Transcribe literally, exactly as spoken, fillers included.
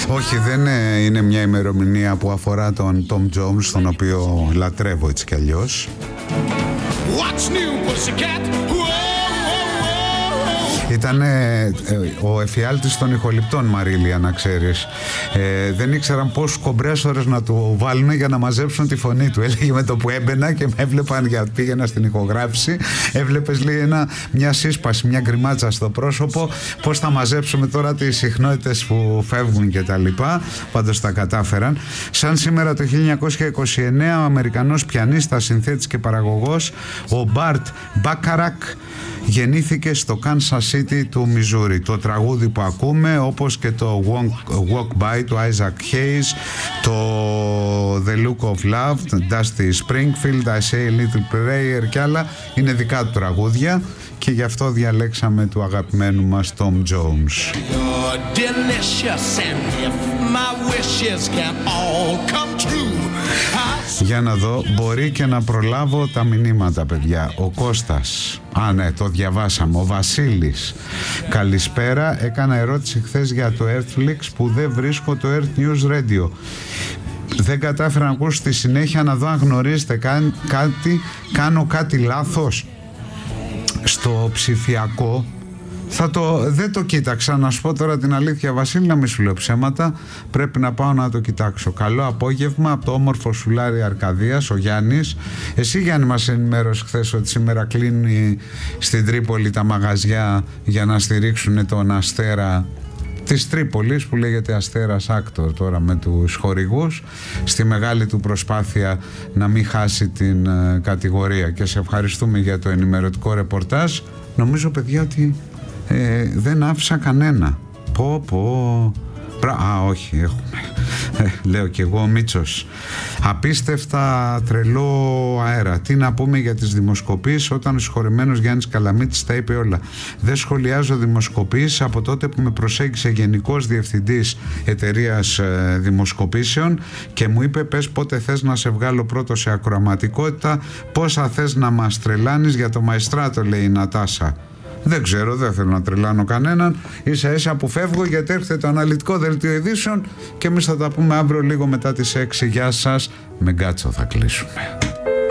Όχι, δεν είναι μια ημερομηνία που αφορά τον Tom Jones, τον οποίο λατρεύω έτσι κι αλλιώς. What's new, pussycat? Ήταν ε, ο εφιάλτης των ηχοληπτών, Μαρίλια, να ξέρεις. Ε, δεν ήξεραν πόσους κομπρέσορες να του βάλουν για να μαζέψουν τη φωνή του. Έλεγε με το που έμπαινα και με έβλεπαν, για πήγαινα στην ηχογράφηση, έβλεπες, λέει, ένα, μια σύσπαση, μια γκριμάτσα στο πρόσωπο. Πώς θα μαζέψουμε τώρα τις συχνότητες που φεύγουν και τα λοιπά. Πάντως τα κατάφεραν. Σαν σήμερα το χίλια εννιακόσια είκοσι εννέα, ο Αμερικανός πιανίστας, συνθέτης και παραγωγός, ο Μπαρτ Μπάκαρακ, γεννήθηκε στο Kansas City του Μιζούρι. Το τραγούδι που ακούμε, όπως και το Walk By του Isaac Hayes, το The Look of Love, Dusty Springfield, I Say a Little Prayer και άλλα, είναι δικά του τραγούδια και γι' αυτό διαλέξαμε του αγαπημένου μας Tom Jones. Για να δω, μπορεί και να προλάβω τα μηνύματα, παιδιά. Ο Κώστας, α ναι, το διαβάσαμε. Ο Βασίλης, καλησπέρα, έκανα ερώτηση χθες για το Earthflix που δεν βρίσκω το Earth News Radio. Δεν κατάφερα να ακούσω στη συνέχεια, να δω αν γνωρίζετε κά, κάτι, κάνω κάτι λάθος στο ψηφιακό. Θα το, δεν το κοίταξα, να σου πω τώρα την αλήθεια, Βασίλη, να μην σου λέω ψέματα. Πρέπει να πάω να το κοιτάξω. Καλό απόγευμα από το όμορφο Σουλάρι Αρκαδίας, ο Γιάννης. Εσύ, Γιάννη, μας ενημέρωσε χθες ότι σήμερα κλείνει στην Τρίπολη τα μαγαζιά για να στηρίξουν τον Αστέρα της Τρίπολης, που λέγεται Αστέρας Άκτορ τώρα, με τους χορηγούς, στη μεγάλη του προσπάθεια να μην χάσει την uh, κατηγορία. Και σε ευχαριστούμε για το ενημερωτικό ρεπορτάζ. Νομίζω, παιδιά, ότι Ε, δεν άφησα κανένα. Πω πω. Α, όχι, έχουμε. Ε, λέω κι εγώ, ο Μίτσος. Απίστευτα τρελό αέρα. Τι να πούμε για τις δημοσκοπήσεις, όταν ο συγχωρεμένος Γιάννης Καλαμίτης τα είπε όλα. Δεν σχολιάζω δημοσκοπήσεις από τότε που με προσέγγισε γενικός διευθυντής εταιρείας ε, δημοσκοπήσεων και μου είπε, πες πότε θες να σε βγάλω πρώτο σε ακροαματικότητα, πόσα θες να μας τρελάνεις για το Μαεστράτο, λέει η Νατάσα. Δεν ξέρω, δεν θέλω να τρελάνω κανέναν. Ίσα ίσα που φεύγω, γιατί έρχεται το αναλυτικό δελτίο ειδήσεων και εμείς θα τα πούμε αύριο λίγο μετά τις έξι. Γεια σας. Με γκάτσο θα κλείσουμε.